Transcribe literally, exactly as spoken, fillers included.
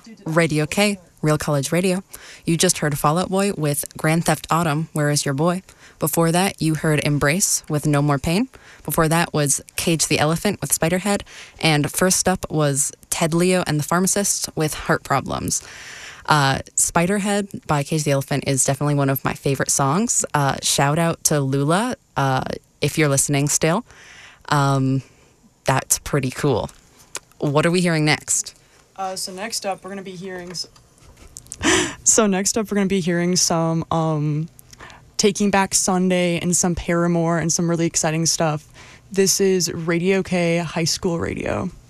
Radio K, Real College Radio. You just heard Fall Out Boy with Grand Theft Autumn, Where Is Your Boy? Before that, you heard Embrace with No More Pain. Before that was Cage the Elephant with Spiderhead. And first up was Ted Leo and the Pharmacist with Heart Problems. Uh, Spiderhead by Cage the Elephant is definitely one of my favorite songs. Uh, shout out to Lula, uh, if you're listening still. Um, that's pretty cool. What are we hearing next? Uh, so next up, we're going to be hearing... S- so next up, we're going to be hearing some... Um, Taking Back Sunday and some Paramore and some really exciting stuff. This is Radio K High School Radio.